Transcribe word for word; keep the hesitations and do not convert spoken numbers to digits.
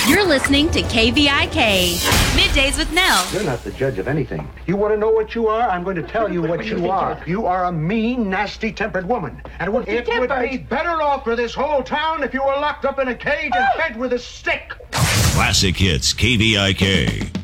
You're listening to K V I K, Middays with Nell. You're not the judge of anything. You want to know what you are? I'm going to tell you what you are. You are a mean, nasty-tempered woman. And it would, it would be better off for this whole town if you were locked up in a cage and fed with a stick. Classic Hits, K V I K.